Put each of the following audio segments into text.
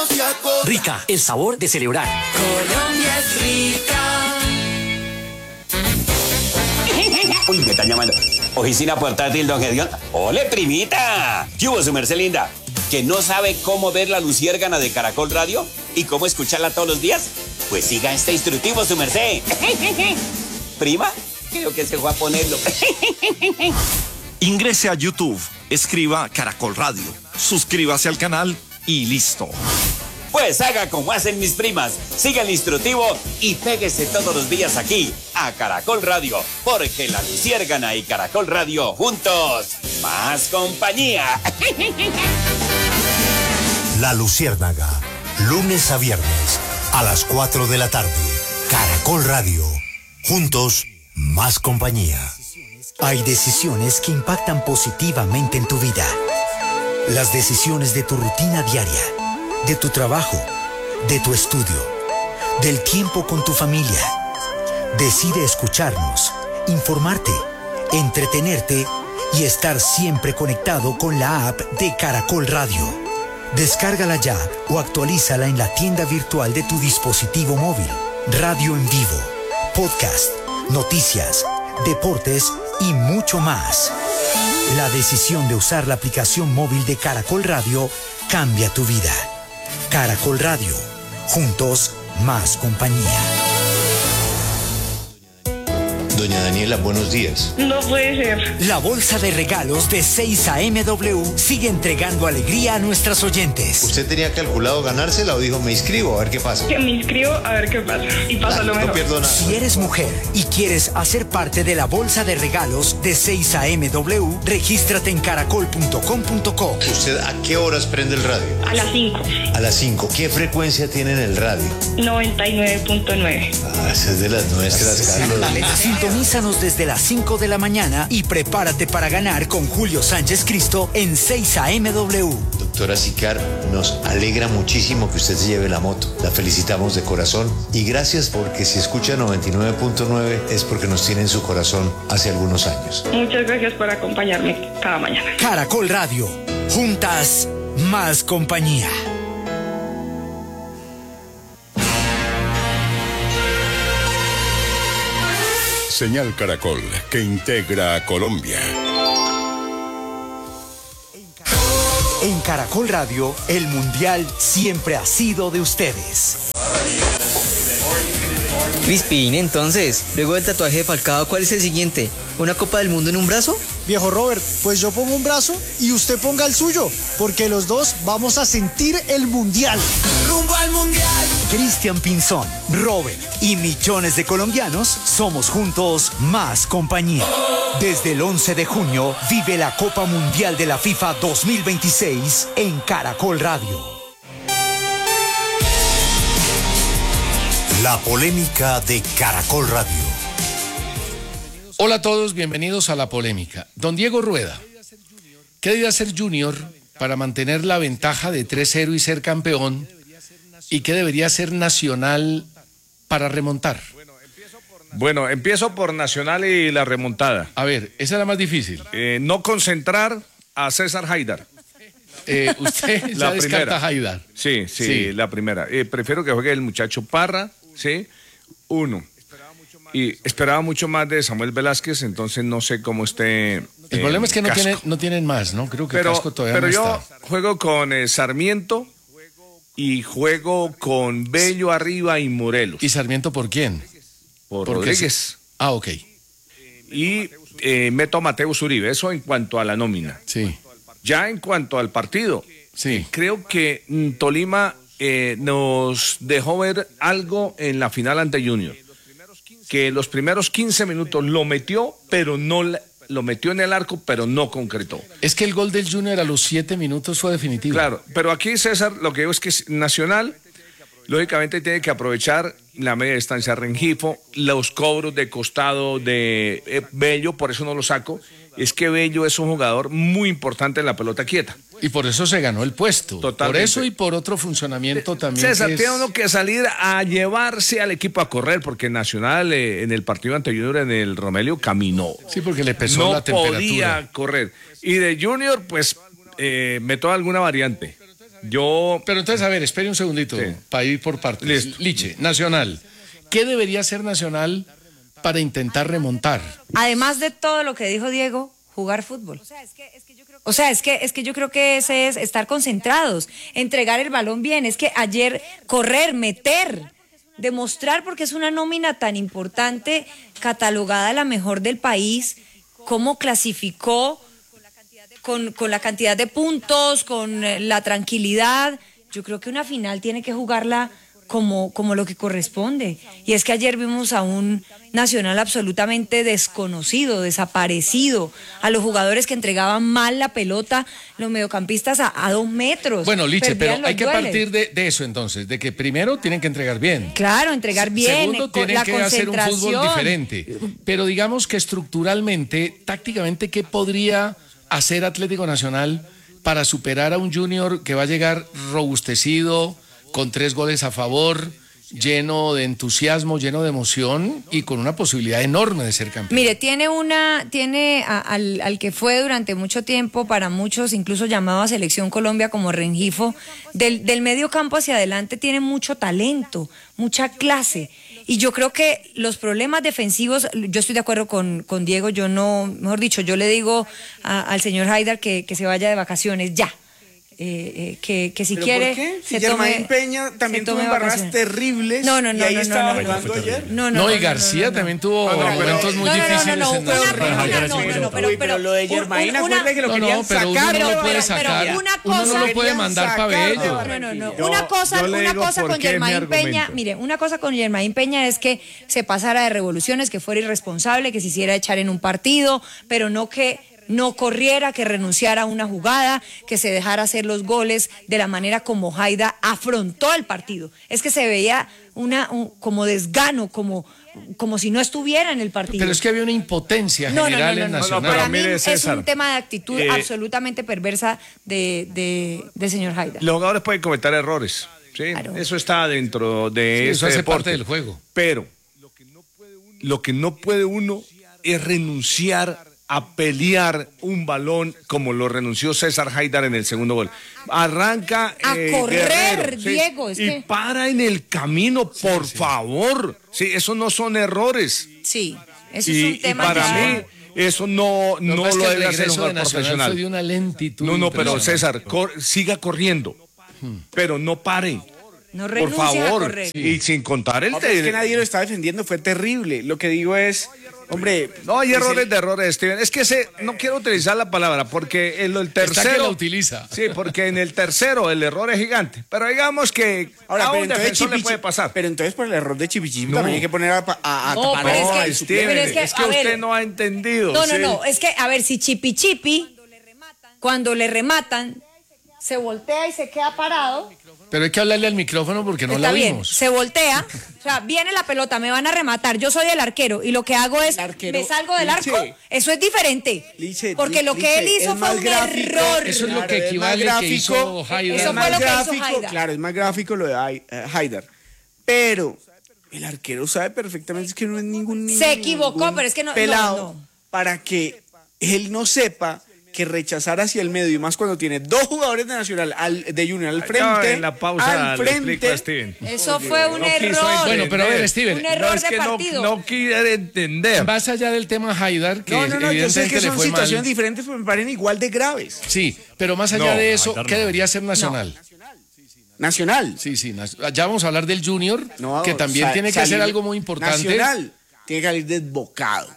Rica, el sabor de celebrar. Colombia es rica. Uy, me están llamando. Oficina portátil, don Gedeón. ¡Ole, primita! ¿Qué hubo, su merced linda? ¿Que no sabe cómo ver la luciérgana de Caracol Radio? ¿Y cómo escucharla todos los días? Pues siga este instructivo, su merced. ¿Prima? Creo que se fue a ponerlo. Ingrese a YouTube, escriba Caracol Radio, suscríbase al canal y listo. Pues haga como hacen mis primas, siga el instructivo y péguese todos los días aquí, a Caracol Radio, porque la luciérgana y Caracol Radio juntos, más compañía. La Luciérnaga, lunes a viernes, a las 4 de la tarde. Caracol Radio, juntos, más compañía. Hay decisiones que impactan positivamente en tu vida. Las decisiones de tu rutina diaria, de tu trabajo, de tu estudio, del tiempo con tu familia. Decide escucharnos, informarte, entretenerte y estar siempre conectado con la app de Caracol Radio. Descárgala ya o actualízala en la tienda virtual de tu dispositivo móvil. Radio en vivo, podcast, noticias, deportes y mucho más. La decisión de usar la aplicación móvil de Caracol Radio cambia tu vida. Caracol Radio, juntos, más compañía. Doña Daniela, buenos días. No puede ser. La bolsa de regalos de 6am sigue entregando alegría a nuestras oyentes. ¿Usted tenía calculado ganársela o dijo me inscribo a ver qué pasa? Que me inscribo a ver qué pasa. Y pasa lo mejor. No pierdo nada. Si eres mujer y quieres hacer parte de la bolsa de regalos de 6am, regístrate en caracol.com.co. ¿Usted a qué horas prende el radio? A las 5. A las 5. ¿Qué frecuencia tiene en el radio? 99.9. Ah, esa es de las nuestras, Carlos. Sintonízanos desde las 5 de la mañana y prepárate para ganar con Julio Sánchez Cristo en 6amw. Doctora Sicar, nos alegra muchísimo que usted se lleve la moto. La felicitamos de corazón y gracias porque si escucha 99.9 es porque nos tiene en su corazón hace algunos años. Muchas gracias por acompañarme cada mañana. Caracol Radio, juntas, más compañía. Señal Caracol, que integra a Colombia. En Caracol Radio, el Mundial siempre ha sido de ustedes. Crispin, entonces, luego del tatuaje de Falcao, ¿cuál es el siguiente? ¿Una Copa del Mundo en un brazo? Viejo Robert, pues yo pongo un brazo y usted ponga el suyo, porque los dos vamos a sentir el Mundial. Rumbo al Mundial. Cristian Pinzón, Robert y millones de colombianos somos juntos más compañía. Desde el 11 de junio vive la Copa Mundial de la FIFA 2026 en Caracol Radio. La polémica de Caracol Radio. Hola a todos, bienvenidos a La Polémica. Don Diego Rueda, ¿qué debe hacer Junior para mantener la ventaja de 3-0 y ser campeón? ¿Y qué debería hacer Nacional para remontar? Bueno, empiezo por Nacional y la remontada. A ver, esa es la más difícil. No concentrar a César Haidar. Usted ya descarta a Haidar. Sí, la primera. Prefiero que juegue el muchacho Parra, ¿sí? Uno. Y esperaba mucho más de Samuel Velázquez, entonces no sé cómo esté. El problema es que no tienen más, ¿no? Creo que Casco todavía no está. Pero yo juego con Sarmiento y juego con Bello arriba y Morelos. ¿Y Sarmiento por quién? Por Rodríguez. Ok. Y meto a Mateus Uribe, eso en cuanto a la nómina. Sí. Ya en cuanto al partido, sí. Creo que Tolima nos dejó ver algo en la final ante Junior. Que los primeros 15 minutos lo metió, pero no lo metió en el arco, pero no concretó. Es que el gol del Junior a los 7 minutos fue definitivo. Claro, pero aquí, César, lo que digo es que Nacional, lógicamente, tiene que aprovechar la media distancia Rengifo, los cobros de costado de Bello, por eso no lo saco. Es que Bello es un jugador muy importante en la pelota quieta. Y por eso se ganó el puesto. Totalmente. Por eso y por otro funcionamiento también. César, tiene uno que salir a llevarse al equipo a correr, porque Nacional en el partido anterior en el Romelio caminó. Sí, porque le pesó la temperatura. No podía correr. Y de Junior, pues, meto alguna variante. Pero entonces, a ver, espere un segundito, para ir por partes. Listo. Liche, Nacional. ¿Qué debería hacer Nacional para intentar remontar? Además de todo lo que dijo Diego, jugar fútbol. O sea, es que yo creo que ese es estar concentrados, entregar el balón bien. Es que ayer correr, meter, demostrar, porque es una nómina tan importante, catalogada la mejor del país, cómo clasificó con la cantidad de puntos, con la tranquilidad. Yo creo que una final tiene que jugarla como lo que corresponde. Y es que ayer vimos a un Nacional absolutamente desconocido, desaparecido, a los jugadores que entregaban mal la pelota, los mediocampistas a 2 metros. Bueno, Liche, pero hay que dueles. partir de eso entonces, de que primero tienen que entregar bien. Claro, entregar bien, Segundo, con tienen la que hacer un concentración. fútbol diferente. Pero digamos que estructuralmente, tácticamente, ¿qué podría hacer Atlético Nacional para superar a un Junior que va a llegar robustecido, con 3 goles a favor, lleno de entusiasmo, lleno de emoción y con una posibilidad enorme de ser campeón? Mire, tiene al que fue durante mucho tiempo, para muchos incluso llamado a Selección Colombia como Rengifo, del medio campo hacia adelante tiene mucho talento, mucha clase. Y yo creo que los problemas defensivos, yo estoy de acuerdo con Diego, yo no, mejor dicho, yo le digo al señor Haidar que se vaya de vacaciones ya. Que si ¿Pero quiere por qué? Si se Germain tome, Peña también tuvo embarradas terribles. No, y ahí estaba jugando ayer. No, y García también tuvo momentos muy difíciles. Pero lo de Germain, acuérdate que lo querían sacar. Uno no lo puede sacar, uno no lo puede mandar para Bello. No. Una cosa con Germain Peña, mire, una cosa con Germain Peña es que se pasara de revoluciones, que fuera irresponsable, que se hiciera echar en un partido, pero no que no corriera, que renunciara a una jugada, que se dejara hacer los goles de la manera como Haidar afrontó el partido. Es que se veía como desgano, como si no estuviera en el partido. Pero es que había una impotencia general en Nacional. Para mí es un tema de actitud absolutamente perversa del señor Haidar. Los jugadores pueden cometer errores, ¿sí? Claro. Eso está dentro de eso hace deporte, parte del juego. Pero lo que no puede uno es renunciar a pelear un balón como lo renunció César Haidar en el segundo gol. Arranca a correr, Guerrero, Diego. ¿sí? Y para en el camino, por favor. Sí, esos no son errores. Sí, eso es un tema. Y para mí, eso no lo debe hacer un jugador profesional. Fue de una lentitud. No, pero César, siga corriendo, pero no pare. No por favor. A correr. Y sin contar el es que nadie lo está defendiendo, fue terrible. Lo que digo es, hombre, no hay errores, Steven. Es que no quiero utilizar la palabra porque en el tercero está que la utiliza. Sí, porque en el tercero el error es gigante. Pero digamos que a un defensor le puede pasar. Pero entonces por el error de Chipichipi también hay que poner a tapar. Steven, es que usted no ha entendido. No, es que a ver, si Chipichipi cuando le rematan se voltea y se queda parado. Pero hay que hablarle al micrófono porque no la vimos. Se voltea, o sea, viene la pelota, me van a rematar, yo soy el arquero y lo que hago es, me salgo del arco, eso es diferente. Porque lo que él hizo fue un error. Eso es lo que equivale a que hizo Haidar. Eso fue lo que hizo Haidar. Claro, es más gráfico lo de Haidar. Pero el arquero sabe perfectamente que no es ningún se equivocó, pero es que no. Pelado para que él no sepa que rechazar hacia el medio, y más cuando tiene 2 jugadores de Nacional, de Junior al frente. En la pausa al frente. Eso fue un error. Bueno, pero a ver, Steven. Un error de partido. No quiere entender. Más allá del tema Haidar, que no, yo sé que son situaciones mal. Diferentes, pero me parecen igual de graves. Sí, pero más allá de eso, ¿qué debería hacer Nacional? Nacional. Sí, ya vamos a hablar del Junior, que también tiene que hacer algo muy importante. Nacional tiene que salir desbocado,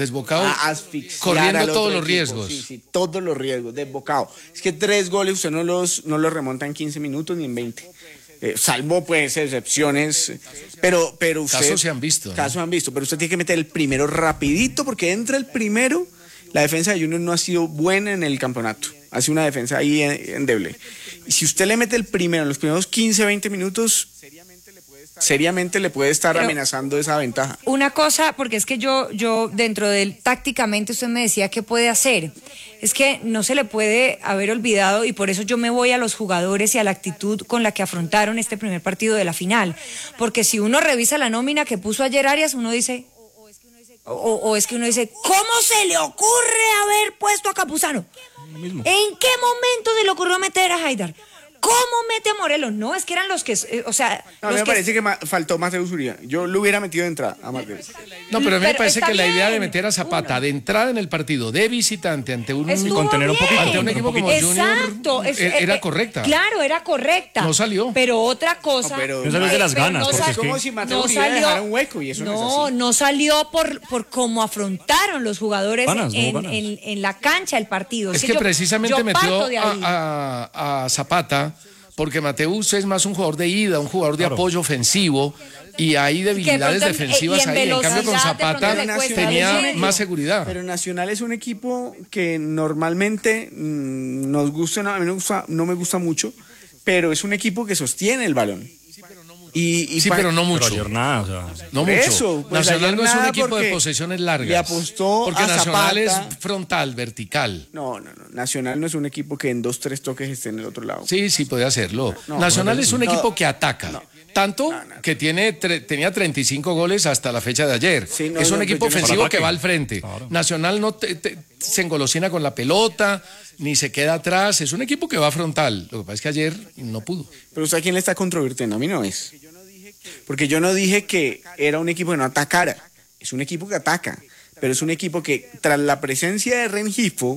corriendo todos los riesgos. Sí, todos los riesgos, desbocado. Es que 3 goles usted no los remonta en 15 minutos ni en 20. Salvo pues excepciones, pero usted... Casos se han visto. Casos se han visto, pero usted tiene que meter el primero rapidito, porque entra el primero, la defensa de Junior no ha sido buena en el campeonato. Ha sido una defensa ahí endeble. Y si usted le mete el primero en los primeros 15, 20 minutos... seriamente le puede estar amenazando esa ventaja. Una cosa, porque es que yo dentro del tácticamente usted me decía qué puede hacer, es que no se le puede haber olvidado, y por eso yo me voy a los jugadores y a la actitud con la que afrontaron este primer partido de la final, porque si uno revisa la nómina que puso ayer Arias, uno dice, o es que uno dice, ¿cómo se le ocurre haber puesto a Campuzano? ¿En qué momento se le ocurrió meter a Haidar? ¿cómo mete a Morelos? No, es que eran los que, o sea... No, a mí me parece que faltó Mateus Uribe. Yo lo hubiera metido de entrada a Mateus. No, pero a mí me parece está que la idea de bien. meter a Zapata de entrada en el partido, de visitante, ante un, Estuvo contener un poquito, bien. ante un equipo como Exacto, Junior, era correcta. Claro, era correcta. No salió. Pero otra cosa... No, pero- No salió de las ganas, porque Es es que- como si Mateus Uribe dejara un hueco y eso no es así. No salió por cómo afrontaron los jugadores Ganas, no, en, ganas. en la cancha el partido. Es que yo- precisamente yo metió parto de ahí. a Zapata porque Mateus es más un jugador de ida, un jugador de apoyo ofensivo y hay debilidades pronto, defensivas y en ahí. En cambio con velocidad, de Zapata pronto le cuesta tenía medio. más seguridad. Pero Nacional es un equipo que normalmente nos gusta, a mí no me gusta mucho, pero es un equipo que sostiene el balón. Y Sí, pero no mucho. Pero ayer nada, o sea. No Por mucho. eso, pues Nacional ayer no es un nada equipo de porque posesiones largas. le apostó porque a Nacional Zapata. es frontal, vertical. No. Nacional no es un equipo que en 2-3 toques esté en el otro lado. Sí, puede hacerlo. No, Nacional es un no. equipo que ataca. Tanto que tenía 35 goles hasta la fecha de ayer. Sí, no, es un no, equipo yo no- ofensivo Para que ataque. va al frente. Claro. Nacional no se engolosina con la pelota, ni se queda atrás. Es un equipo que va frontal. Lo que pasa es que ayer no pudo. Pero ¿usted a quién le está controvirtiendo? A mí no es. Porque yo no dije que era un equipo que no atacara. Es un equipo que ataca. Pero es un equipo que, tras la presencia de Rengifo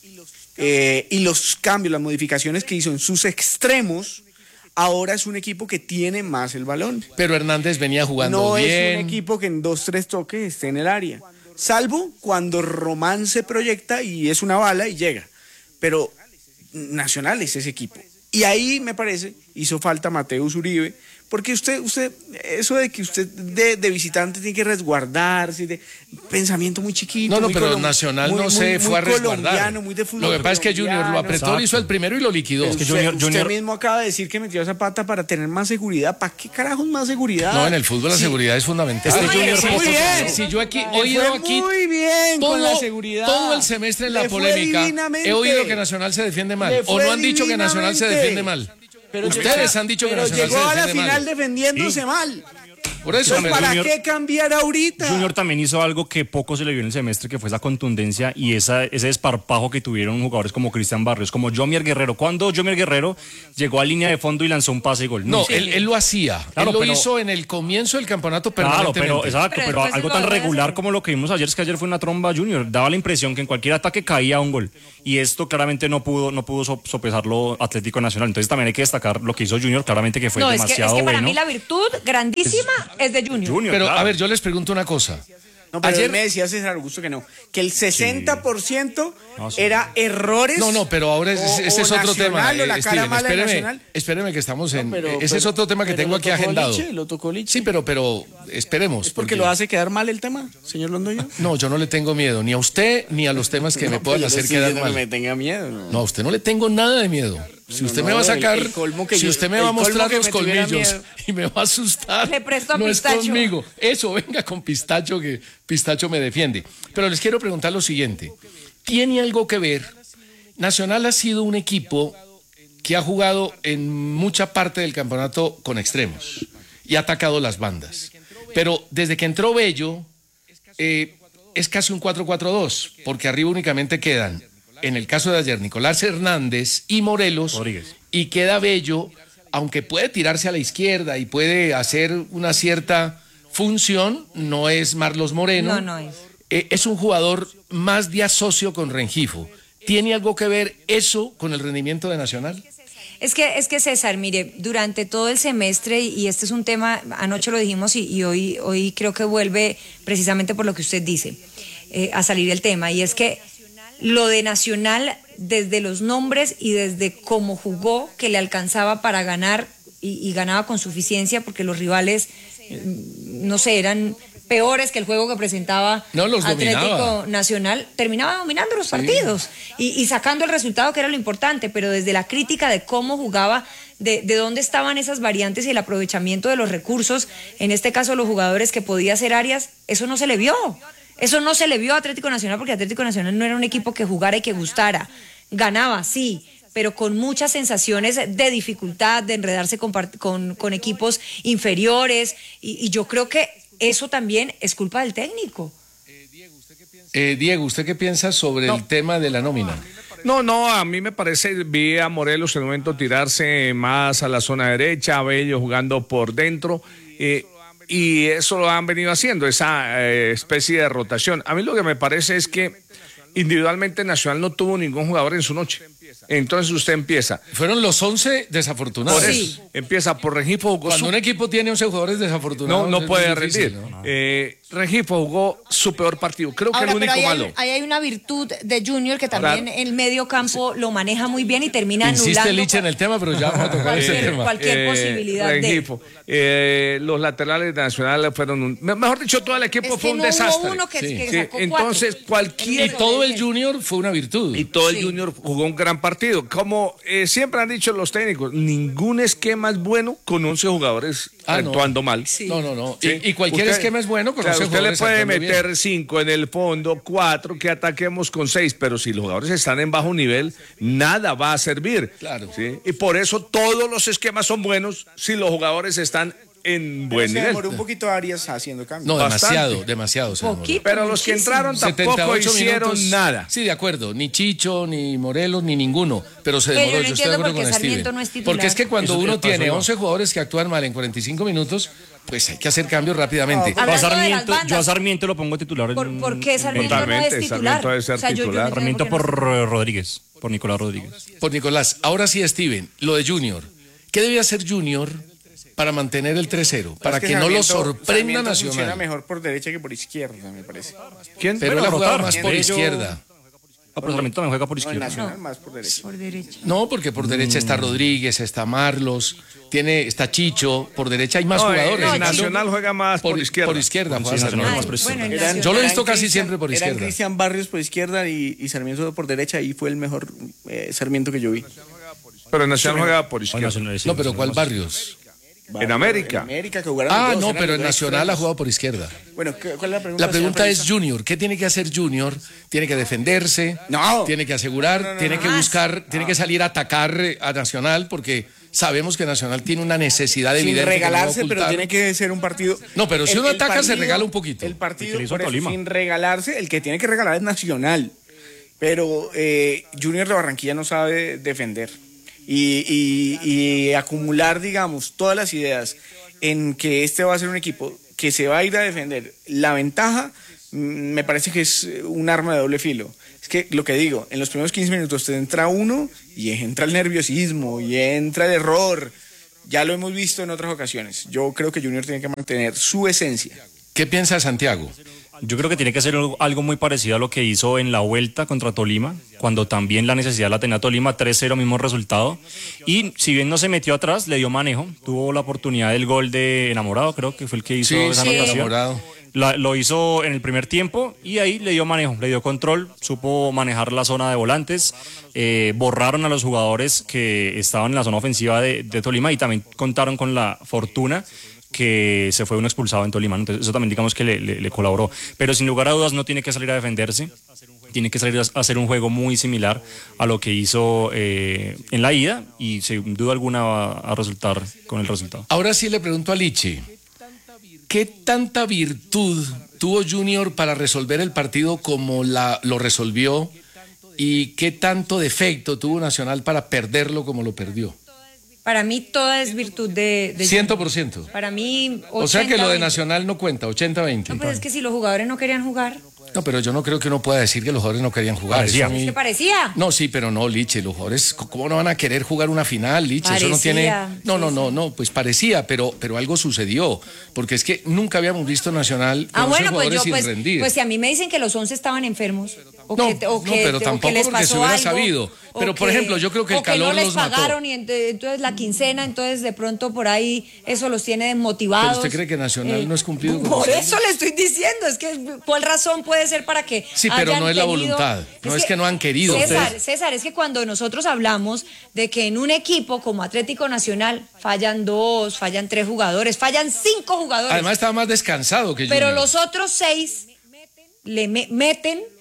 y los cambios, las modificaciones que hizo en sus extremos, ahora es un equipo que tiene más el balón. Pero Hernández venía jugando No bien. es un equipo que en 2-3 toques esté en el área. Salvo cuando Román se proyecta y es una bala y llega. Pero Nacional es ese equipo. Y ahí, me parece, hizo falta Mateus Uribe. Porque usted, eso de que usted de visitante tiene que resguardarse, de pensamiento muy chiquito. No, muy pero Nacional no se fue a resguardar. colombiano, muy de fútbol Lo que pasa es que Junior lo apretó, colombiano. le hizo el primero y lo liquidó. Pero que usted, Junior- usted mismo acaba de decir que metió a Zapata para tener más seguridad. ¿Para qué carajos más seguridad? No, en el fútbol la Sí. seguridad es fundamental. Este Oye, Junior muy poco se bien. vio. Si yo aquí Le he oído fue aquí muy bien con la seguridad. todo el semestre en la Le fue polémica, divinamente. he oído que Nacional se defiende mal. Le O fue no han dicho que Nacional se divinamente. defiende mal. Pero Ustedes han dicho que pero Nacional se llegó a la defiende final mal. defendiéndose mal. Por eso, Entonces, ¿para Junior- qué cambiar ahorita? Junior también hizo algo que poco se le vio en el semestre, que fue esa contundencia y ese desparpajo que tuvieron jugadores como Cristian Barrios, como Jomier Guerrero. Cuando Jomier Guerrero llegó a línea de fondo y lanzó un pase y gol. no, Sí. él lo hacía. Claro, él lo pero- hizo en el comienzo del campeonato Claro, permanentemente. pero después algo lo tan volvió a regular hacer. como lo que vimos ayer, es que ayer fue una tromba Junior. Daba la impresión que en cualquier ataque caía un gol. Y esto claramente no pudo sopesarlo Atlético Nacional. Entonces también hay que destacar lo que hizo Junior, claramente que fue No, es que demasiado para bueno. mí la virtud grandísima es de Junior. Pero, claro. a ver, yo les pregunto una cosa. No, pero Ayer- él me decía César Augusto que no, que el 60% No, sí. era errores. No, pero ahora o ese es otro tema. Nacional, o la cara Steven, mala de Nacional. espéreme que estamos en... pero- ese es otro tema que pero tengo lo aquí tocó agendado. Liche, lo tocó Liche. Sí, pero esperemos. ¿Es porque lo hace quedar mal el tema, señor Londoño? No, yo no le tengo miedo, ni a usted, ni a los temas que me puedan hacer quedar mal. No me tenga miedo. No, a usted no le tengo nada de miedo. Si usted me va a sacar, el colmo que si yo- usted me el va a mostrar colmo que los me tuviera colmillos miedo. y me va a asustar, Le presto a no Pistacho. es conmigo. Eso, venga con Pistacho, que Pistacho me defiende. Pero les quiero preguntar lo siguiente. ¿Tiene algo que ver? Nacional ha sido un equipo que ha jugado en mucha parte del campeonato con extremos y ha atacado las bandas. Pero desde que entró Bello, es casi un 4-4-2, porque arriba únicamente quedan, en el caso de ayer, Nicolás Hernández y Morelos, Rodríguez. y queda Bello, aunque puede tirarse a la izquierda y puede hacer una cierta función, no es Marlos Moreno. No es. Es un jugador más de asocio con Rengifo. ¿Tiene algo que ver eso con el rendimiento de Nacional? Es que César, mire, durante todo el semestre, y este es un tema, anoche lo dijimos y hoy creo que vuelve precisamente por lo que usted dice, a salir el tema, y es que lo de Nacional, desde los nombres y desde cómo jugó, que le alcanzaba para ganar y ganaba con suficiencia, porque los rivales, no sé, eran peores que el juego que presentaba No, los Atlético dominaba. Nacional, terminaba dominando los partidos y sacando el resultado, que era lo importante, pero desde la crítica de cómo jugaba, de dónde estaban esas variantes y el aprovechamiento de los recursos, en este caso los jugadores que podía hacer Arias, eso no se le vio. Eso no se le vio a Atlético Nacional, porque Atlético Nacional no era un equipo que jugara y que gustara. Ganaba, sí, pero con muchas sensaciones de dificultad, de enredarse con equipos inferiores, y yo creo que eso también es culpa del técnico. Diego, ¿usted qué piensa sobre el tema de la nómina? No, a mí me parece, vi a Morelos en el momento tirarse más a la zona derecha, a Bello jugando por dentro, y eso lo han venido haciendo, esa especie de rotación. A mí lo que me parece es que individualmente Nacional no tuvo ningún jugador en su noche. Entonces usted empieza. Fueron los 11 desafortunados. Por eso, empieza por Rengifo. Cuando un equipo tiene 11 jugadores desafortunados. No puede difícil, rendir. ¿no? Rengifo jugó su peor partido. Creo que Ahora, el único pero malo. ahí hay una virtud de Junior que también Claro. el medio campo lo maneja muy bien y termina Insiste anulando Licha en el tema, pero ya vamos a tocar ese tema. cualquier posibilidad Rengifo. Los laterales de Nacional fueron mejor dicho, todo el equipo Es fue que un no hubo desastre. uno que Sí. sacó Entonces, cuatro. cualquier. Y todo el Junior fue una virtud. Y todo el Junior jugó un gran partido. Como siempre han dicho los técnicos, ningún esquema es bueno con 11 jugadores actuando mal. No. Sí. Y cualquier esquema es bueno con 11 usted le jugadores puede actuando meter bien. 5 en el fondo, 4 que ataquemos con 6, pero si los jugadores están en bajo nivel, nada va a servir. Claro. ¿Sí? Y por eso todos los esquemas son buenos si los jugadores están en buen Se nivel. demoró un poquito Arias haciendo cambios. No, Bastante. demasiado. Se demoró. Pero los que entraron tampoco 78 hicieron minutos. nada. Sí, de acuerdo. Ni Chicho, ni Morelos, ni ninguno. Pero se Pero demoró. yo no Yo estoy de entiendo acuerdo por qué con Sarmiento Steven. no es titular. Porque es que cuando Eso uno pasó tiene igual. 11 jugadores que actúan mal en 45 minutos, pues hay que hacer cambios rápidamente. Hablando de las Yo a bandas. Sarmiento lo pongo titular. ¿Por qué Sarmiento no Totalmente, es titular? Sarmiento debe ser titular. Sarmiento entiendo por por qué Rodríguez, por Nicolás Rodríguez. Por Nicolás. Ahora sí, Steven, lo de Junior. ¿Qué debía hacer Junior para mantener el 3-0? Para Es que no lo Sarmiento- sorprenda Sarmiento funciona Nacional. mejor por derecha que por izquierda, me parece. ¿Quién? Pero Bueno, él ha jugado rotar. más por Bello- izquierda. Pero Sarmiento también juega por No, en izquierda. Nacional más por derecha. Por derecha. No, porque por derecha está Rodríguez, está Marlos, está Chicho, por derecha hay más No, jugadores. en En Nacional juega más por izquierda. Por izquierda, Sí, juega Nacional Sarmiento. más por izquierda. Bueno, en Eran- Yo lo he visto eran casi Cristian- siempre por Eran izquierda. Cristian Barrios por izquierda y Sarmiento por derecha y fue el mejor Sarmiento que yo vi. Pero en Nacional juega por Ah, izquierda. Nacional, sí, No, pero Nacional ¿cuál más. Barrios? En América. En América que jugaron Ah, los dos, no, eran pero los en dos Nacional ha extremos. jugado por izquierda. Bueno, ¿cuál es la pregunta? La pregunta señor es Junior, ¿qué tiene que hacer Junior? ¿Tiene que defenderse? No. ¿Tiene que asegurar? ¿Tiene que buscar? ¿Tiene que salir a atacar a Nacional? Porque sabemos que Nacional tiene una necesidad Sin evidente. que no va a regalarse, pero ocultar. tiene que ser un partido. No, pero si uno ataca, se partido- regala un poquito. El partido, El que le hizo por a eso, Tolima. sin regalarse, el que tiene que regalar es Nacional. Pero Junior de Barranquilla no sabe defender. Y acumular, digamos, todas las ideas en que este va a ser un equipo que se va a ir a defender. La ventaja me parece que es un arma de doble filo. Es que lo que digo, en los primeros 15 minutos te entra uno y entra el nerviosismo y entra el error. Ya lo hemos visto en otras ocasiones. Yo creo que Junior tiene que mantener su esencia. ¿Qué piensa Santiago? Yo creo que tiene que ser algo muy parecido a lo que hizo en la vuelta contra Tolima, cuando también la necesidad la tenía Tolima, 3-0 mismo resultado. Y si bien no se metió atrás, le dio manejo, tuvo la oportunidad del gol de Enamorado, creo que fue el que hizo esa anotación. Enamorado. Lo hizo en el primer tiempo y ahí le dio manejo, le dio control, supo manejar la zona de volantes, borraron a los jugadores que estaban en la zona ofensiva de Tolima y también contaron con la fortuna que se fue uno expulsado en Tolima, entonces eso también digamos que le colaboró, pero sin lugar a dudas no tiene que salir a defenderse, tiene que salir a hacer un juego muy similar a lo que hizo en la ida y sin duda alguna va a resultar con el resultado. Ahora sí le pregunto a Lichi, ¿qué tanta virtud tuvo Junior para resolver el partido como lo resolvió y qué tanto defecto tuvo Nacional para perderlo como lo perdió? Para mí toda es virtud de 100%. Para mí 80, O sea que lo de 20. Nacional no cuenta, 80-20. No, pues es que si los jugadores no querían jugar. No, pero yo no creo que uno pueda decir que los jugadores no querían jugar. Parecía. Eso a mí- Es que parecía. No, sí, pero no, Liche, los jugadores, ¿cómo no van a querer jugar una final, Liche? Eso no tiene... Parecía, No, pues parecía, pero algo sucedió, porque es que nunca habíamos visto Nacional con 11 Bueno, pues jugadores yo, sin pues, rendir. pues si a mí me dicen que los 11 estaban enfermos, o No, que, o no, que, pero o que tampoco les porque se pasó hubiera algo, sabido. o Pero, por ejemplo, yo creo que el o calor no les los mató. pagaron y entonces la quincena, entonces de pronto por ahí eso los tiene desmotivados. Pero usted cree que Nacional no es cumplido con Por los- eso le estoy diciendo, es que ¿cuál razón puede ser para que Sí, pero hayan no es la tenido- voluntad, no es que no han querido. César, es que cuando nosotros hablamos de que en un equipo como Atlético Nacional fallan 2, fallan 3 jugadores, fallan 5 jugadores. Además estaba más descansado que Pero Junior. los otros 6 le meten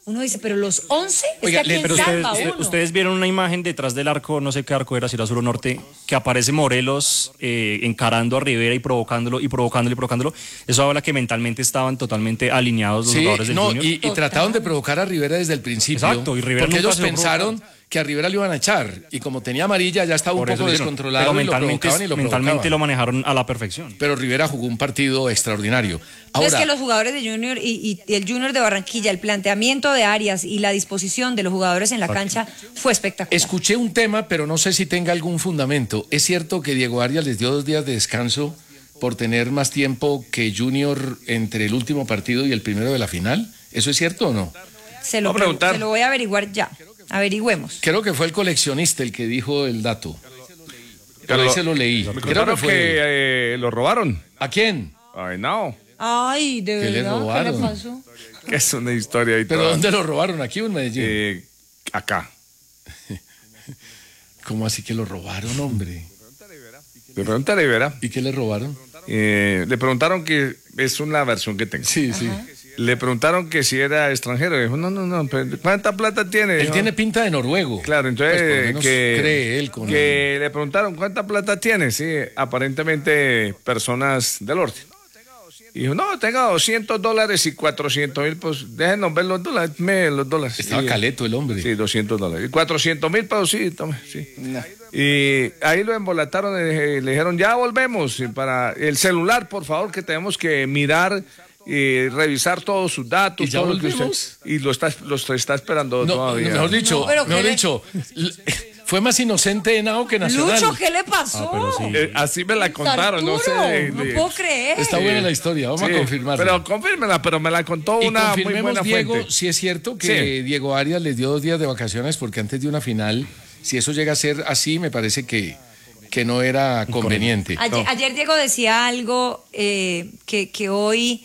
uno dice, pero los 11, Oiga, es que ¿a pero quién salva uno? ustedes vieron una imagen detrás del arco, no sé qué arco era, si era sur o norte, que aparece Morelos encarando a Rivera y provocándolo. Eso habla que mentalmente estaban totalmente alineados los jugadores del Junior. Y trataron de provocar a Rivera desde el principio. Exacto, y Rivera porque nunca ellos se lo pensaron que a Rivera le iban a echar. Y como tenía amarilla, ya estaba un poco descontrolado. Pero y mentalmente, lo provocaban y lo mentalmente provocaban. lo manejaron a la perfección. Pero Rivera jugó un partido extraordinario. Es que los jugadores de Junior y el Junior de Barranquilla, el planteamiento de Arias y la disposición de los jugadores en la cancha fue espectacular. Escuché un tema, pero no sé si tenga algún fundamento. ¿Es cierto que Diego Arias les dio 2 días de descanso por tener más tiempo que Junior entre el último partido y el primero de la final? ¿Eso es cierto o no? Se lo voy a averiguar ya. Averigüemos. Creo que fue el coleccionista el que dijo el dato. Pero ahí se lo leí. Me contaron que lo robaron. ¿A quién? Ay, no. Ay, de ¿Qué le verdad, robaron? ¿qué le pasó? Es una historia ahí. ¿Pero dónde lo robaron? ¿Aquí o en Medellín? Acá. ¿Cómo así que lo robaron, hombre? Le pregunté a Rivera. ¿Y qué le robaron? Le preguntaron que es una versión que tengo. Sí, sí. Le preguntaron que si era extranjero. Dijo, no, ¿cuánta plata tiene? Él tiene pinta de noruego. Claro, entonces Pues por lo menos cree él con que le preguntaron ¿cuánta plata tiene? Sí, aparentemente personas del norte. Y dijo, no, tengo $200 y 400,000, pues déjenos ver los dólares, los dólares. Estaba caleto el hombre. Sí, $200. Y 400,000 pesos, sí, tome, sí. No. Y ahí lo embolataron y le dijeron, ya volvemos. Y para el celular, por favor, que tenemos que mirar y revisar todos sus datos. ¿Y ya todo lo que volvemos? usted, y lo está esperando todavía. Mejor dicho, fue más inocente Henao que Nacional. Lucho, ¿qué le pasó? Así me la contaron, no sé. No puedo creer. Está buena la historia, vamos a confirmarla. Pero confírmela, pero me la contó una muy buena Diego, fuente. si es cierto que Diego Arias les dio 2 días de vacaciones porque antes de una final, si eso llega a ser así, me parece que no era conveniente. Ayer Diego decía algo que hoy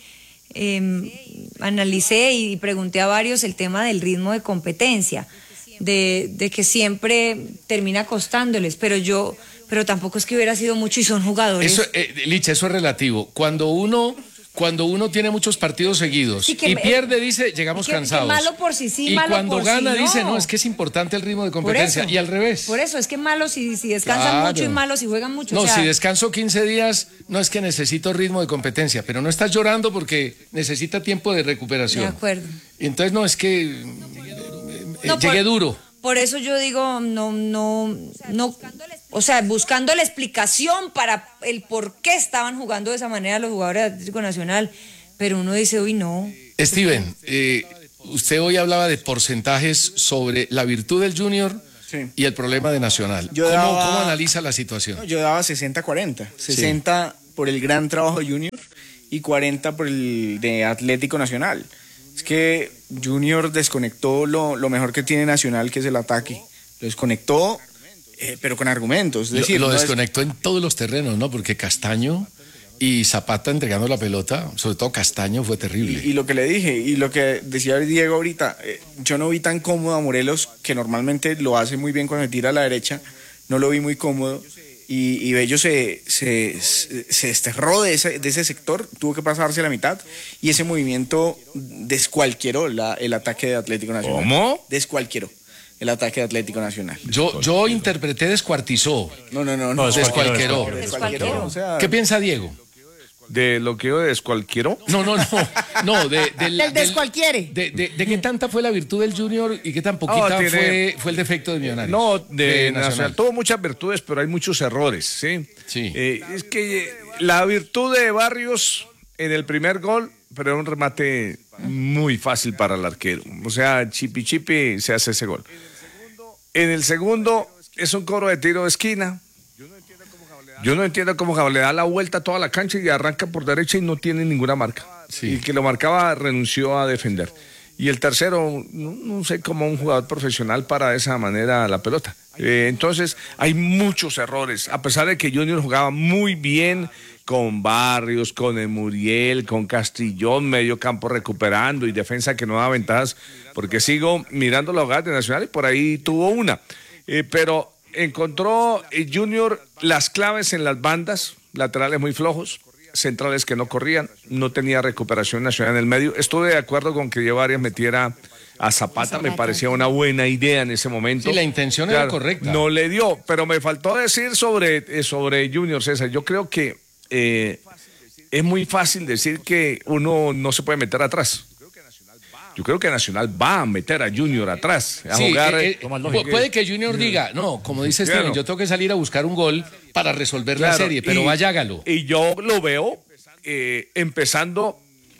analicé y pregunté a varios, el tema del ritmo de competencia, de que siempre termina costándoles, pero tampoco es que hubiera sido mucho y son jugadores. Eso, Licha, eso es relativo. Cuando uno tiene muchos partidos seguidos y pierde, dice, llegamos cansados. Malo por sí, y malo cuando por gana, sí, no. dice, no, es que es importante el ritmo de competencia. Y al revés. Por eso, es que malo si descansan mucho y malo si juegan mucho. No, o sea, si descanso 15 días, no es que necesito ritmo de competencia, pero no estás llorando porque necesita tiempo de recuperación. De acuerdo. Y entonces no, es que No, llegué duro. Por eso yo digo, no, o sea, buscando la explicación para el por qué estaban jugando de esa manera los jugadores de Atlético Nacional, pero uno dice, uy, no. Steven, usted hoy hablaba de porcentajes sobre la virtud del Junior y el problema de Nacional. ¿Cómo analiza la situación? Yo daba 60-40, 60 por el gran trabajo de Junior y 40 por el de Atlético Nacional. Es que Junior desconectó lo mejor que tiene Nacional, que es el ataque. Lo desconectó, pero con argumentos. Es decir, lo desconectó en todos los terrenos, ¿no? Porque Castaño y Zapata entregando la pelota, sobre todo Castaño, fue terrible. Y lo que le dije, y lo que decía Diego ahorita, yo no vi tan cómodo a Morelos, que normalmente lo hace muy bien cuando tira a la derecha, no lo vi muy cómodo. Y Bello se desterró de ese sector, tuvo que pasarse a la mitad y ese movimiento descualquieró el ataque de Atlético Nacional. ¿Cómo? Descualquieró el ataque de Atlético Nacional. Yo interpreté descuartizó. No, descualquieró. O sea, ¿Qué piensa Diego? ¿De lo que yo descualquiero? No, del descualquiere. ¿De qué tanta fue la virtud del Junior y qué tan poquita fue el defecto de Millonarios? No, de Nacional. Tuvo muchas virtudes, pero hay muchos errores, ¿sí? Sí. Es que la virtud de Barrios en el primer gol, pero era un remate muy fácil para el arquero. O sea, chipi se hace ese gol. En el segundo es un cobro de tiro de esquina. Yo no entiendo cómo le da la vuelta a toda la cancha y arranca por derecha y no tiene ninguna marca. Sí. Y el que lo marcaba renunció a defender. Y el tercero, no sé cómo un jugador profesional para de esa manera la pelota. Entonces, hay muchos errores. A pesar de que Junior jugaba muy bien con Barrios, con Muriel, con Castrillón, medio campo recuperando y defensa que no da ventajas, porque sigo mirando la jugada de Nacional y por ahí tuvo una. Pero encontró Junior las claves en las bandas, laterales muy flojos, centrales que no corrían, no tenía recuperación Nacional en el medio. Estuve de acuerdo con que Diego Arias metiera A Zapata me parecía una buena idea en ese momento. Sí, la intención era correcta. No le dio, pero me faltó decir sobre Junior, César. Yo creo que es muy fácil decir que uno no se puede meter atrás. Yo creo que Nacional va a meter a Junior atrás, a jugar. Puede que Junior diga, no, como dice Steven, yo tengo que salir a buscar un gol para resolver la serie, pero vaya, hágalo. Y yo lo veo empezando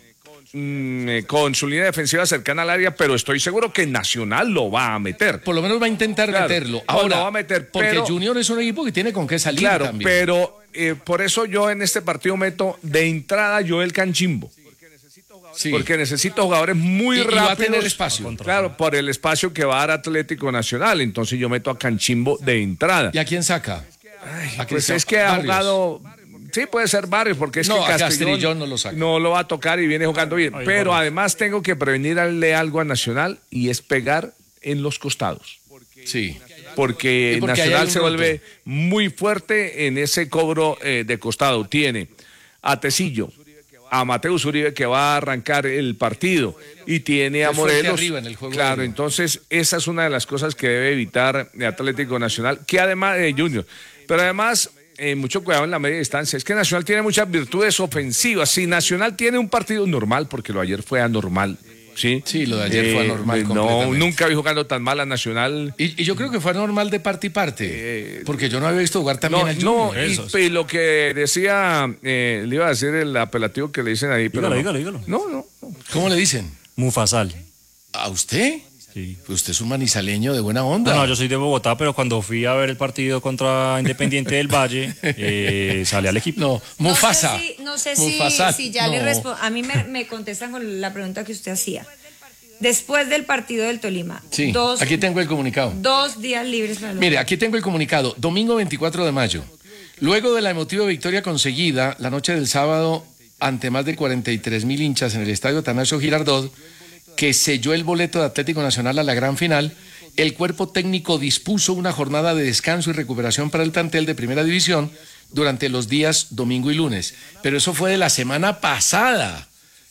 con su línea defensiva cercana al área, pero estoy seguro que Nacional lo va a meter. Por lo menos va a intentar meterlo. Ahora, lo va a meter, porque Junior es un equipo que tiene con qué salir también. Pero por eso yo en este partido meto de entrada Joel Canchimbo. Sí. Porque necesito jugadores muy rápidos. Y va a tener espacio. Claro, por el espacio que va a dar Atlético Nacional. Entonces yo meto a Canchimbo de entrada. ¿Y a quién saca? Pues es que ha jugado... Sí, puede ser Barrios, porque es que Castrillón no lo saca. No lo va a tocar y viene jugando bien. Pero además tengo que prevenirle algo a Nacional y es pegar en los costados. Sí. Porque Nacional se vuelve muy fuerte en ese cobro de costado. Tiene a Tecillo, a Mateus Uribe, que va a arrancar el partido, y tiene a Morelos. En el juego claro, entonces esa es una de las cosas que debe evitar Atlético Nacional, que además de Junior. Pero además, mucho cuidado en la media distancia. Es que Nacional tiene muchas virtudes ofensivas. Si Nacional tiene un partido normal, porque lo de ayer fue anormal. Sí, lo de ayer fue anormal. No, nunca vi jugando tan mal a Nacional. Y yo creo que fue anormal de parte y parte, porque yo no había visto jugar también al Junior. Y lo que decía, le iba a decir el apelativo que le dicen ahí. Dígalo. No. ¿Cómo le dicen? Mufasal. ¿A usted? Sí. Pues usted es un manizaleño de buena onda. No, yo soy de Bogotá, pero cuando fui a ver el partido contra Independiente del Valle, salí al equipo. No, Mufasa. No sé si ya le respondo. A mí me contestan con la pregunta que usted hacía. Después del partido del Tolima. Sí, aquí tengo el comunicado. 2 días libres para Mire, aquí tengo el comunicado. Domingo 24 de mayo. Luego de la emotiva victoria conseguida la noche del sábado ante más de 43,000 hinchas en el estadio Atanasio Girardot, que selló el boleto de Atlético Nacional a la gran final, el cuerpo técnico dispuso una jornada de descanso y recuperación para el plantel de Primera División durante los días domingo y lunes. Pero eso fue de la semana pasada.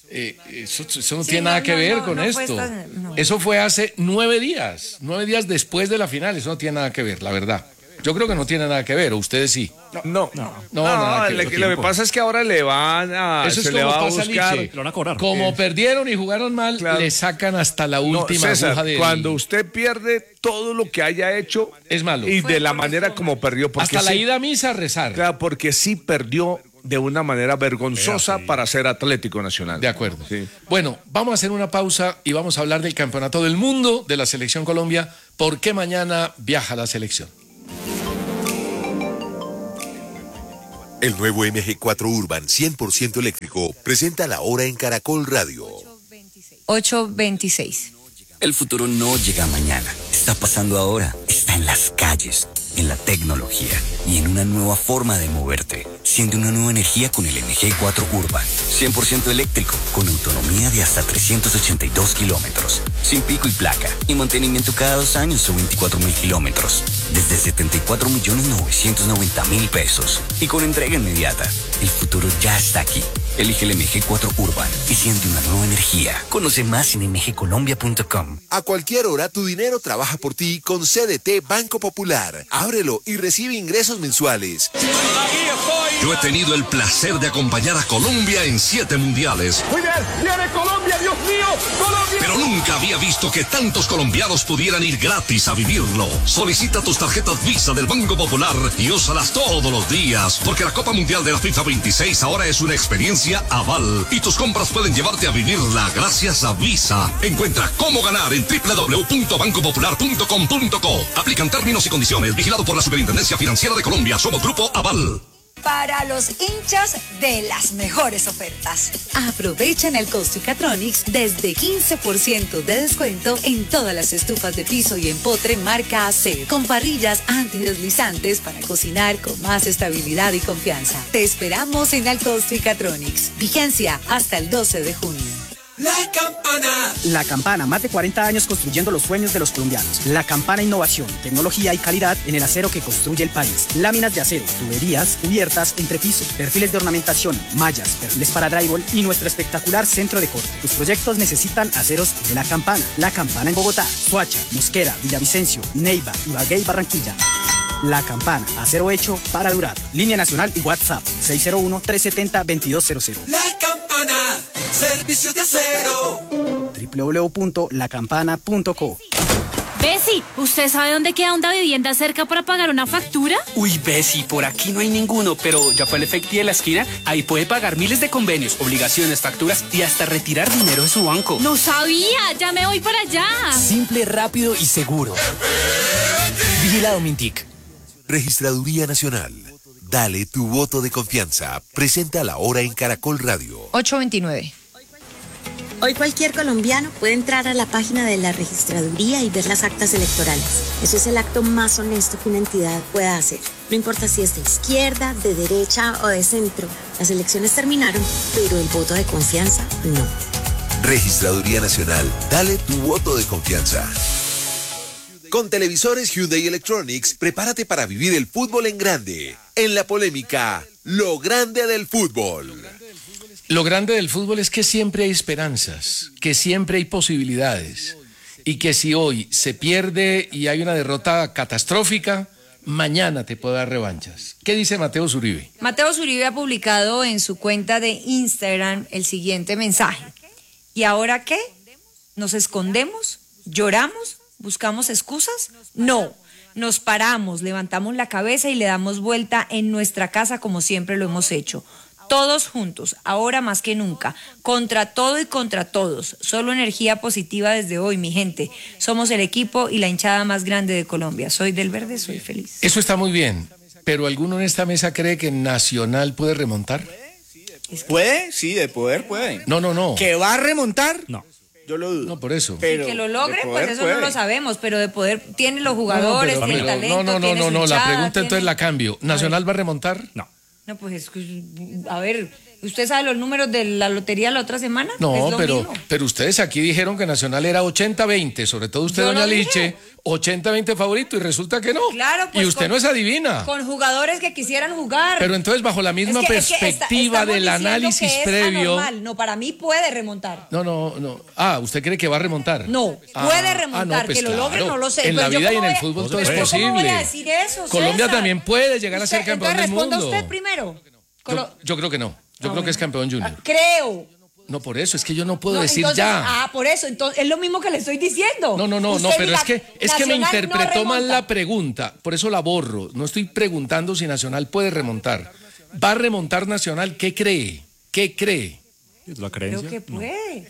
Eso no tiene nada que ver con esto. Eso fue hace 9 días. 9 días después de la final. Eso no tiene nada que ver, la verdad. Yo creo que no tiene nada que ver, o ustedes sí. No, lo que pasa es que ahora le van a... Eso es como le va a buscar, Liche. Lo van a cobrar. Como perdieron y jugaron mal, le sacan hasta la última aguja de... Cuando usted pierde, todo lo que haya hecho es malo. Y de la manera como perdió. Hasta la ida a misa a rezar. Claro, porque sí perdió de una manera vergonzosa para ser Atlético Nacional. De acuerdo. Sí. Bueno, vamos a hacer una pausa y vamos a hablar del Campeonato del Mundo de la Selección Colombia, porque mañana viaja la selección. El nuevo MG4 Urban 100% eléctrico presenta la hora en Caracol Radio. 8:26. El futuro no llega mañana, está pasando ahora, está en las calles, en la tecnología y en una nueva forma de moverte. Siente una nueva energía con el MG4 Urban, 100% eléctrico, con autonomía de hasta 382 kilómetros, sin pico y placa, y mantenimiento cada 2 años o 24,000 kilómetros, desde 74,990,000 pesos, y con entrega inmediata. El futuro ya está aquí. Elige el MG4 Urban y siente una nueva energía. Conoce más en mgcolombia.com. A cualquier hora tu dinero trabaja por ti con CDT Banco Popular. Ábrelo y recibe ingresos mensuales. Yo he tenido el placer de acompañar a Colombia en 7 mundiales. Muy bien, viene Colombia, Dios mío, Colombia. Pero nunca había visto que tantos colombianos pudieran ir gratis a vivirlo. Solicita tus tarjetas Visa del Banco Popular y úsalas todos los días, porque la Copa Mundial de la FIFA 26 ahora es una experiencia Aval y tus compras pueden llevarte a vivirla gracias a Visa. Encuentra cómo ganar en www.bancopopular.com.co. Aplican términos y condiciones. Vigilado por la Superintendencia Financiera de Colombia. Somos Grupo Aval. Para los hinchas de las mejores ofertas. Aprovechen el Costicatronics desde 15% de descuento en todas las estufas de piso y empotre marca AC, con parrillas antideslizantes para cocinar con más estabilidad y confianza. Te esperamos en el Costicatronics. Vigencia hasta el 12 de junio. La Campana. La Campana, más de 40 años construyendo los sueños de los colombianos. La Campana, innovación, tecnología y calidad en el acero que construye el país. Láminas de acero, tuberías, cubiertas, entrepiso, perfiles de ornamentación, mallas, perfiles para drywall y nuestro espectacular centro de corte. Tus proyectos necesitan aceros de La Campana. La Campana en Bogotá, Soacha, Mosquera, Villavicencio, Neiva, Ibagué y Barranquilla. La Campana, acero hecho para durar. Línea nacional y WhatsApp 601-370-2200. La Campana, servicios de acero. www.lacampana.co. Bessie, ¿usted sabe dónde queda una vivienda cerca para pagar una factura? Uy, Bessie, por aquí no hay ninguno, pero ya fue el Efecti de la esquina. Ahí puede pagar miles de convenios, obligaciones, facturas y hasta retirar dinero de su banco. ¡No sabía! ¡Ya me voy para allá! Simple, rápido y seguro. Vigilado Mintic. Registraduría Nacional. Dale tu voto de confianza. Presenta la hora en Caracol Radio. 8:29. Hoy cualquier colombiano puede entrar a la página de la registraduría y ver las actas electorales. Eso es el acto más honesto que una entidad pueda hacer. No importa si es de izquierda, de derecha o de centro. Las elecciones terminaron, pero el voto de confianza no. Registraduría Nacional. Dale tu voto de confianza. Con televisores Hyundai Electronics, prepárate para vivir el fútbol en grande. En la polémica, lo grande del fútbol. Lo grande del fútbol es que siempre hay esperanzas, que siempre hay posibilidades y que si hoy se pierde y hay una derrota catastrófica, mañana te puede dar revanchas. ¿Qué dice Mateo Zuribe? Mateo Zuribe ha publicado en su cuenta de Instagram el siguiente mensaje. ¿Y ahora qué? ¿Nos escondemos? ¿Lloramos? ¿Buscamos excusas? No. Nos paramos, levantamos la cabeza y le damos vuelta en nuestra casa como siempre lo hemos hecho. Todos juntos, ahora más que nunca, contra todo y contra todos. Solo energía positiva desde hoy, mi gente. Somos el equipo y la hinchada más grande de Colombia. Soy del verde, soy feliz. Eso está muy bien, pero ¿alguno en esta mesa cree que Nacional puede remontar? ¿Puede? Sí, de poder puede. No. ¿Que va a remontar? No. Yo lo dudo. No, por eso. Pero que lo logre, poder, pues eso puede. no lo sabemos, pero de poder tiene los jugadores, tiene el talento, tiene su la hinchada, pregunta tiene... entonces la cambio. ¿Nacional va a remontar? No. No, pues, a ver, ¿usted sabe los números de la lotería la otra semana? No, es lo mismo. pero ustedes aquí dijeron que Nacional era 80-20, sobre todo usted, Yo doña lo dije. Liche, 80-20 favorito y resulta que no. Claro, pues y usted no es adivina. Con jugadores que quisieran jugar. Pero entonces bajo la misma perspectiva estamos del diciendo análisis que es previo. anormal. No, para mí puede remontar. No. Ah, ¿usted cree que va a remontar? No, puede remontar, pues que lo logre no lo sé. En Pero la yo vida y en cómo el voy a- fútbol todo Pues es yo posible. ¿Cómo voy a decir eso, Colombia César? también puede llegar a ser campeón del responda mundo. usted primero. Yo creo que no. Yo creo que es campeón Junior. Creo. No, por eso, es que yo no puedo No, decir entonces, ya. por eso, entonces es lo mismo que le estoy diciendo. No, Usted pero diga, es que me Nacional no interpretó mal remonta. la pregunta, por eso la borro. No estoy preguntando si Nacional puede remontar. ¿Va a remontar Nacional? ¿Qué cree? ¿Qué cree? La creencia. Creo que puede.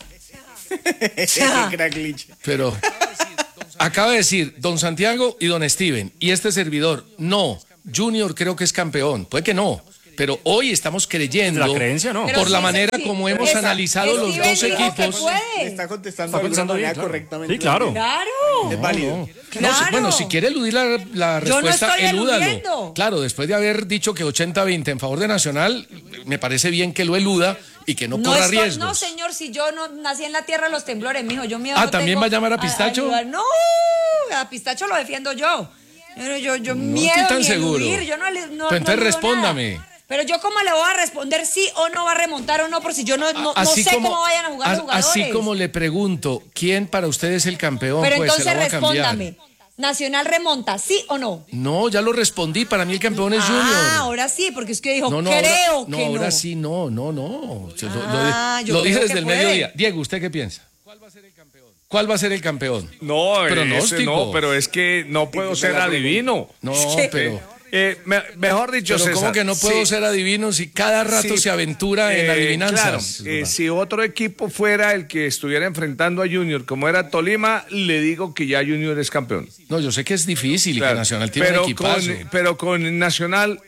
Pero acaba de decir don Santiago y don Steven y este servidor, no, Junior creo que es campeón, puede que no, pero hoy estamos creyendo La creencia, no. por la manera como hemos analizado los dos equipos. Le está contestando Está contestando bien, claro. correctamente. Sí, claro. Claro. Es válido. No, Claro. bueno, si quiere eludir la Yo no respuesta, estoy elúdalo. eludiendo. Claro, después de haber dicho que 80-20 en favor de Nacional, me parece bien que lo eluda y que no corra riesgos. No, señor, si yo no nací en la tierra de los temblores, mijo, yo miedo Ah, no ¿también tengo va a llamar a Pistacho? no, a Pistacho lo defiendo yo. Yo No miedo estoy tan ni seguro. eludir, yo no Pero entonces eludo respóndame. nada. Pero yo cómo le voy a responder sí o no va a remontar o no, por si yo no sé cómo vayan a jugar los jugadores. Así como le pregunto, ¿quién para usted es el campeón? Pero pues entonces se la voy a cambiar. respóndame. ¿Nacional remonta, sí o no? No, ya lo respondí, para mí el campeón es Junior. Ahora sí, porque es que dijo, No, creo ahora, que no. no. Ahora sí, no. Yo yo lo dije creo desde que el puede. mediodía. Diego, ¿usted qué piensa? ¿Cuál va a ser el campeón? No, Pronóstico. no, pero es que no puedo ser adivino. No, Es que, pero... mejor dicho, Pero César, ¿cómo que no puedo sí, ser adivino si cada rato sí, se aventura en adivinanzas? Claro, si otro equipo fuera el que estuviera enfrentando a Junior, como era Tolima, le digo que ya Junior es campeón. No, yo sé que es difícil y Claro, que Nacional tiene un equipazo. pero con Nacional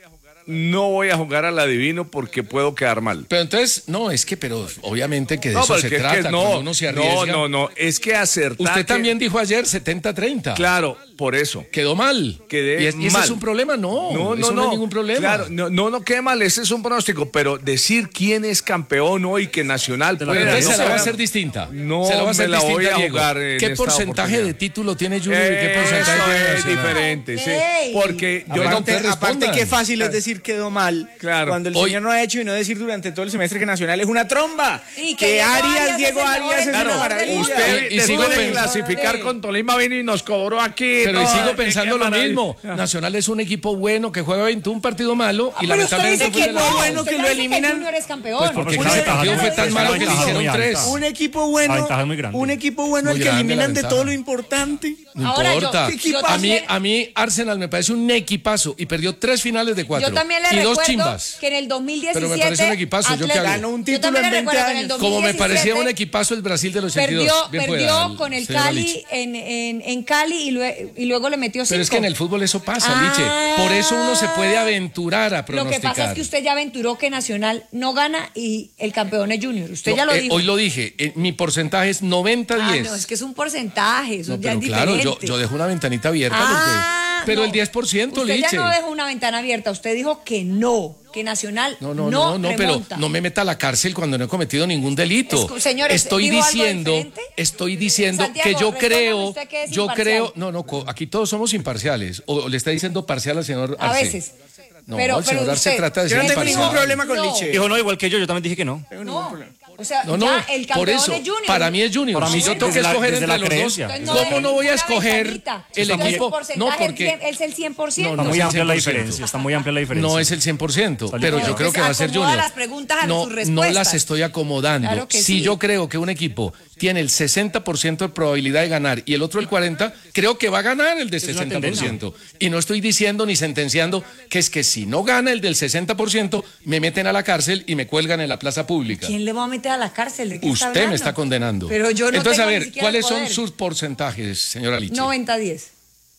no voy a jugar al adivino porque puedo quedar mal. Pero entonces, pero obviamente que de eso se trata, cuando uno se arriesga. No, es que acertar. Usted también dijo ayer 70-30. Claro, por eso. Quedó mal. Quedé ¿Y ese mal. es un problema? No es ningún problema. Claro, no quede mal, ese es un pronóstico, pero decir quién es campeón hoy, que Nacional puede... Entonces se la va a hacer distinta. No, se la va a hacer me la voy distinta, a Diego. jugar en ¿Qué esta porcentaje de título tiene Junior y qué porcentaje Eso tiene es Nacional? diferente, sí. Porque yo Aparte qué fácil es decir quedó mal, cuando el señor no ha hecho y no decir durante todo el semestre que Nacional es una tromba. Y que Diego Arias es una maravilla. Usted Y sigo después de pensando- clasificar con Tolima vino y nos cobró aquí. Pero y no, sigo qué pensando lo maravilla. mismo. Nacional es un equipo bueno que juega 21 partido malo y pero usted lamentablemente dice fue de equipo la- bueno que lo eliminan. Junior es campeón. Pues porque cada partido fue tan malo que le hicieron 3. Un equipo bueno, muy al que grande eliminan la de todo lo importante. No Ahora, importa. yo también- a mí Arsenal me parece un equipazo y perdió 3 finales de 4. Yo también le y 2 recuerdo chimbas. que en el 2017 Pero me parece un equipazo, ¿yo qué hago? Ganó un Yo título también en le 20 recuerdo que en el años. Como me 2017 parecía un equipazo el Brasil del 82. Bien perdió pueda, con el señora Cali Liche. en Cali y luego le metió 5. Pero es que en el fútbol eso pasa, Liche. Por eso uno se puede aventurar a Lo pronosticar. que pasa es que usted ya aventuró que Nacional no gana y el campeón es Junior. Usted ya lo dijo. Hoy lo dije, mi porcentaje es 90-10. No, es que es un porcentaje, eso No, ya pero es claro, diferente. yo dejo una ventanita abierta pero el 10%, Usted Liche. ya no dejó una ventana abierta, usted dijo que no, que Nacional no pero remonta. no me meta a la cárcel cuando no he cometido ningún delito. Señores, estoy ¿dijo algo diciendo diferente? Santiago, que yo creo, usted que es imparcial. aquí todos somos imparciales. O le está diciendo parcial al señor A Arce. veces. No, pero el señor Arce usted- trata de Yo ser no tengo imparcial. ningún problema con No. Liche. Dijo no, igual que yo también dije que no. O sea, No, ya el campeón por eso, es Junior. para mí es Junior. Para mí Si yo tengo que desde la- escoger desde entre la los creencia. dos, Entonces, ¿cómo no voy a una escoger ventanita. el Entonces, equipo? el porcentaje es el 100%. Está No, muy es el amplia la 100%. diferencia. Está muy amplia la diferencia. No es el 100%, pero yo creo que va a ser Acomoda Junior. las preguntas a No, sus no respuestas. las estoy acomodando. Claro que si sí. yo creo que un equipo tiene el 60% de probabilidad de ganar y el otro el 40%, creo que va a ganar el de Es una 60%. Y no estoy diciendo ni sentenciando que es que si no gana el del 60%, me meten a la cárcel y me cuelgan en la plaza pública. ¿Quién le va a meter a la cárcel? ¿De qué Usted hablando? me está condenando. Pero yo no Entonces, tengo a ni ver, siquiera ¿cuáles el son poder. sus porcentajes, señora Liche? 90-10.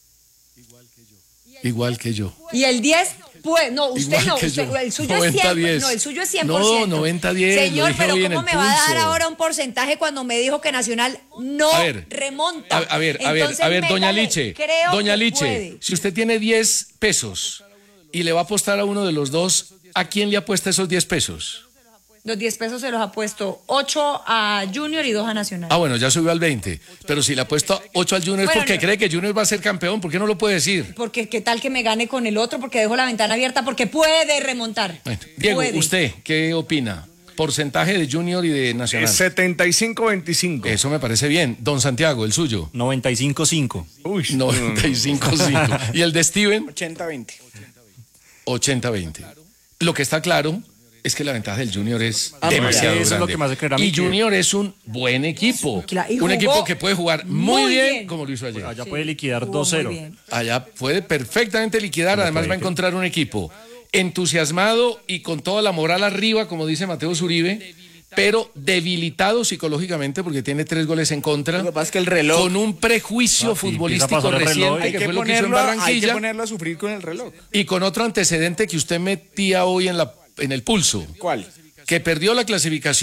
Igual que yo. Y el 10, pues, no, usted Igual no, que usted, yo. el suyo 90-10. es 100%. No, el suyo es 100%. No, 90-10, lo Señor, dije pero hoy en ¿cómo el me va a dar pulso. ahora un porcentaje cuando me dijo que Nacional no A ver, remonta? A ver, Entonces, doña métale, Liche. creo Doña que Liche, puede. si usted tiene 10 pesos y le va a apostar a uno de los dos, ¿a quién le apuesta esos 10 pesos? Los 10 pesos se los ha puesto 8 a Junior y 2 a Nacional. Ah, bueno, ya subió al 20. Pero si le apuesto 8 al Junior es Bueno, porque no. cree que Junior va a ser campeón. ¿Por qué no lo puede decir? Porque qué tal que me gane con el otro, porque dejo la ventana abierta, porque puede remontar. Bueno, Diego, Puede. ¿usted qué opina? Porcentaje de Junior y de Nacional. 75-25. Eso me parece bien. Don Santiago, el suyo. 95-5. Uy, 95-5. ¿Y el de Steven? 80-20. 80-20. Lo que está claro es que la ventaja del Junior es Ah, demasiado eso es grande. lo que me hace creer a mí Y que- Junior es un buen equipo. Claro, y Un jugó equipo que puede jugar muy muy bien, bien. como lo hizo ayer. Allá puede liquidar Jugó muy 2-0. bien. Allá puede perfectamente liquidar, además va a encontrar un equipo entusiasmado y con toda la moral arriba, como dice Mateo Zuribe, pero debilitado psicológicamente porque tiene 3 goles en contra. Lo que pasa es que el reloj. Con un prejuicio sí, empieza a futbolístico pasar el reloj. reciente, Hay que que, fue lo que hizo en ponerlo, hay que Barranquilla, ponerlo a sufrir con el reloj. y con otro antecedente que usted metía hoy en el pulso, ¿Cuál? que perdió la clasificación